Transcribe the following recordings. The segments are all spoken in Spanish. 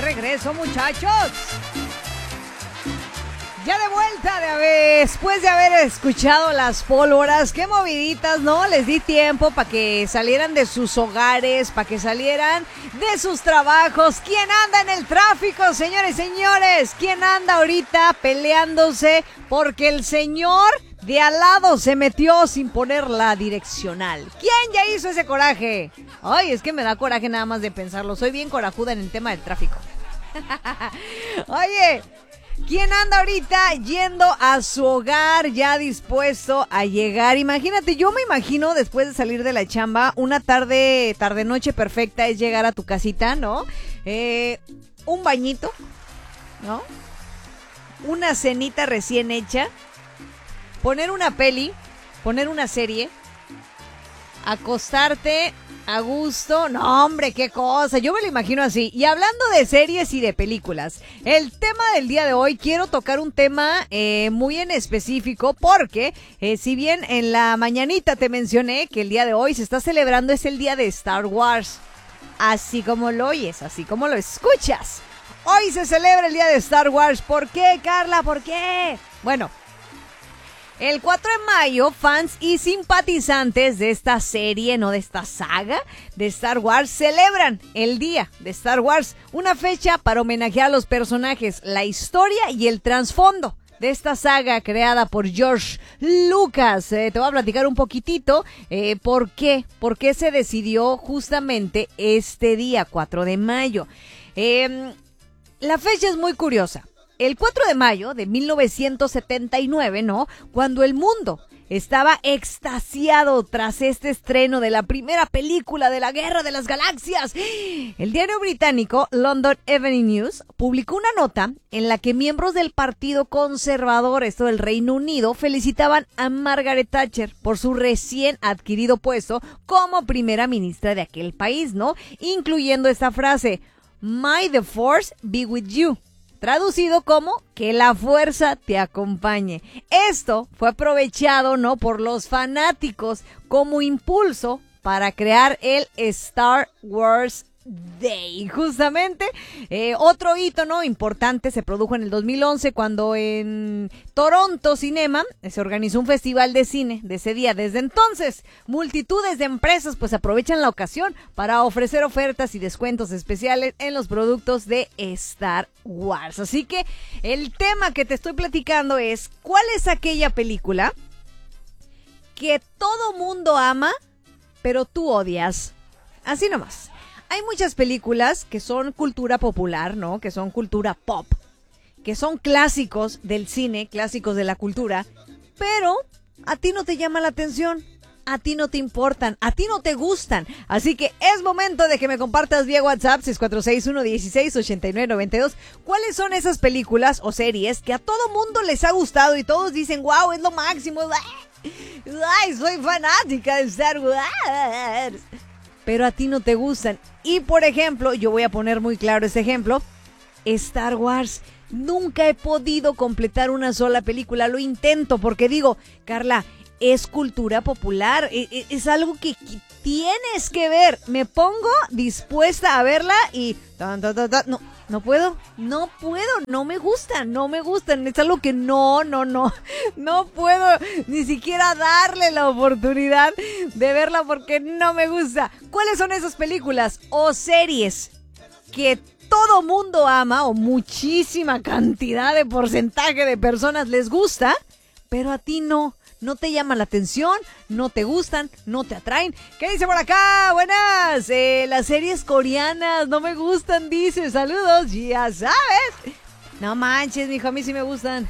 regreso, muchachos. Ya de vuelta, después de haber escuchado las pólvoras, qué moviditas, ¿no? Les di tiempo para que salieran de sus hogares, para que salieran de sus trabajos. ¿Quién anda en el tráfico, señores, señores? ¿Quién anda ahorita peleándose porque el señor de al lado se metió sin poner la direccional? ¿Quién ya hizo ese coraje? Ay, es que me da coraje nada más de pensarlo. Soy bien corajuda en el tema del tráfico. Oye, ¿quién anda ahorita yendo a su hogar ya dispuesto a llegar? Imagínate, yo me imagino después de salir de la chamba, una tarde-noche perfecta es llegar a tu casita, ¿no? Un bañito, ¿no? Una cenita recién hecha, poner una peli, poner una serie, acostarte a gusto. No, hombre, qué cosa, yo me lo imagino así. Y hablando de series y de películas, el tema del día de hoy, quiero tocar un tema muy en específico porque si bien en la mañanita te mencioné que el día de hoy se está celebrando, es el día de Star Wars, así como lo oyes, así como lo escuchas. Hoy se celebra el día de Star Wars. ¿Por qué, Carla? ¿Por qué? Bueno, el 4 de mayo, fans y simpatizantes de esta serie, no de esta saga de Star Wars, celebran el Día de Star Wars, una fecha para homenajear a los personajes, la historia y el trasfondo de esta saga creada por George Lucas. Te voy a platicar un poquitito por qué se decidió justamente este día, 4 de mayo. La fecha es muy curiosa. El 4 de mayo de 1979, ¿no? Cuando el mundo estaba extasiado tras este estreno de la primera película de la Guerra de las Galaxias, el diario británico London Evening News publicó una nota en la que miembros del Partido Conservador, esto del Reino Unido, felicitaban a Margaret Thatcher por su recién adquirido puesto como primera ministra de aquel país, ¿no? Incluyendo esta frase: "May the Force be with you", traducido como "que la fuerza te acompañe". Esto fue aprovechado, ¿no?, por los fanáticos como impulso para crear el Star Wars Day. Justamente, otro hito, ¿no?, importante se produjo en el 2011 cuando en Toronto Cinema se organizó un festival de cine de ese día. Desde entonces, multitudes de empresas pues aprovechan la ocasión para ofrecer ofertas y descuentos especiales en los productos de Star Wars. Así que el tema que te estoy platicando es: ¿cuál es aquella película que todo mundo ama, pero tú odias? Así nomás. Hay muchas películas que son cultura popular, ¿no? Que son cultura pop, que son clásicos del cine, clásicos de la cultura, pero a ti no te llama la atención, a ti no te importan, a ti no te gustan. Así que es momento de que me compartas vía WhatsApp 6461168992 cuáles son esas películas o series que a todo mundo les ha gustado y todos dicen: wow, es lo máximo, ay, soy fanática de Star Wars, pero a ti no te gustan. Y por ejemplo, yo voy a poner muy claro este ejemplo: Star Wars. Nunca he podido completar una sola película, lo intento porque digo: Carla, es cultura popular, es algo que tienes que ver. Me pongo dispuesta a verla y no puedo, no me gustan, es algo que no puedo ni siquiera darle la oportunidad de verla porque no me gusta. ¿Cuáles son esas películas o series que todo mundo ama o muchísima cantidad de porcentaje de personas les gusta, pero a ti no te llama la atención, no te gustan, no te atraen? ¿Qué dice por acá? Buenas. Las series coreanas no me gustan, dice. Saludos, ya sabes. No manches, mijo, a mí sí me gustan.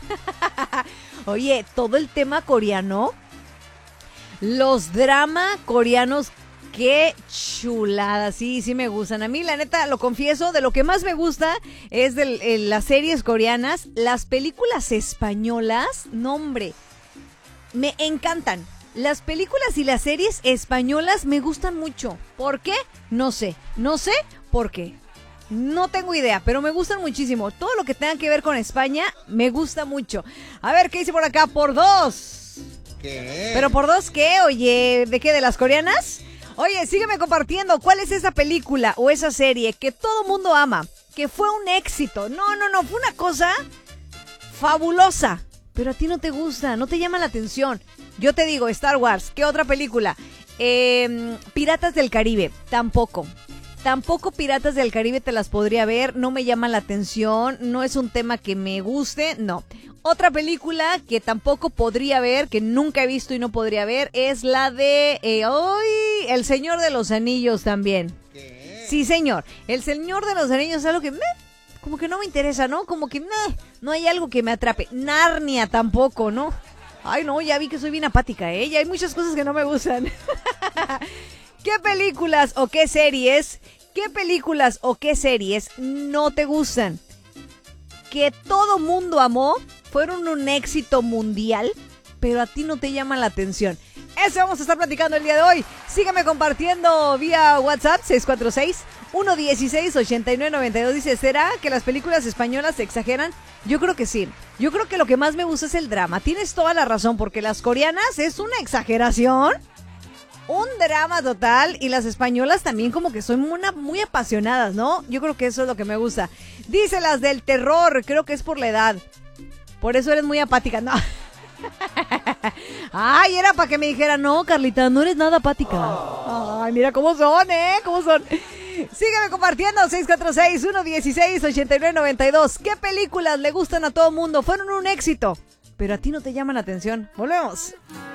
Oye, todo el tema coreano, los dramas coreanos, qué chulada, sí me gustan. A mí, la neta, lo confieso, de lo que más me gusta es de las series coreanas. Las películas españolas, no hombre, me encantan. Las películas y las series españolas me gustan mucho. ¿Por qué? No sé por qué. No tengo idea, pero me gustan muchísimo. Todo lo que tenga que ver con España me gusta mucho. A ver, ¿qué dice por acá? Por 2. ¿Qué? ¿Pero por 2 qué? Oye, ¿de qué? ¿De las coreanas? Oye, sígueme compartiendo. ¿Cuál es esa película o esa serie que todo mundo ama, que fue un éxito. No, fue una cosa fabulosa. Pero a ti no te gusta, no te llama la atención. Yo te digo, Star Wars, ¿qué otra película? Piratas del Caribe, tampoco. Tampoco Piratas del Caribe te las podría ver, no me llama la atención, no es un tema que me guste, no. Otra película que tampoco podría ver, que nunca he visto y no podría ver, es la de El Señor de los Anillos también. ¿Qué? Sí, señor. El Señor de los Anillos es algo que como que no me interesa, ¿no? Como que no hay algo que me atrape. Narnia tampoco, ¿no? Ay, no, ya vi que soy bien apática, ¿eh? Ya hay muchas cosas que no me gustan. ¿Qué películas o qué series no te gustan? Que todo mundo amó, fueron un éxito mundial, pero a ti no te llama la atención. Eso vamos a estar platicando el día de hoy. Sígueme compartiendo vía WhatsApp 646-116-8992. Dice, ¿será que las películas españolas se exageran? Yo creo que sí. Yo creo que lo que más me gusta es el drama. Tienes toda la razón, porque las coreanas es una exageración. Un drama total, y las españolas también como que son muy apasionadas, ¿no? Yo creo que eso es lo que me gusta. Dice las del terror, creo que es por la edad. Por eso eres muy apática, ¿no? Ay, era para que me dijera, no, Carlita, no eres nada apática. Ay, mira cómo son, cómo son. Sígueme compartiendo, 646-116-8992. ¿Qué películas le gustan a todo mundo? Fueron un éxito, pero a ti no te llaman la atención. Volvemos.